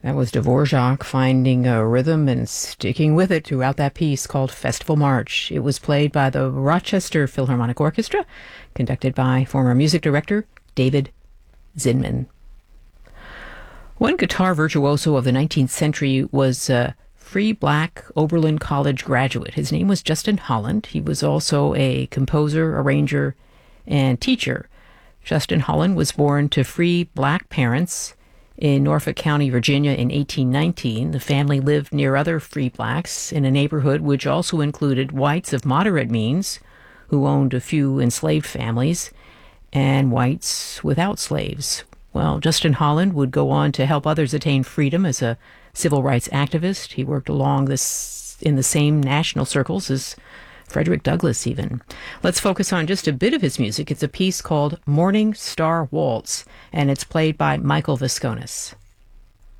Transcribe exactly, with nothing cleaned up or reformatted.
That was Dvorak finding a rhythm and sticking with it throughout that piece called Festival March. It was played by the Rochester Philharmonic Orchestra, conducted by former music director David Zinman. One guitar virtuoso of the nineteenth century was a free black Oberlin College graduate. His name was Justin Holland. He was also a composer, arranger, and teacher. Justin Holland was born to free black parents in Norfolk County, Virginia in eighteen nineteen. The family lived near other free blacks in a neighborhood which also included whites of moderate means who owned a few enslaved families and whites without slaves. Well, Justin Holland would go on to help others attain freedom as a civil rights activist. He worked along this in the same national circles as Frederick Douglass even. Let's focus on just a bit of his music. It's a piece called Morning Star Waltz, and it's played by Michael Visconis.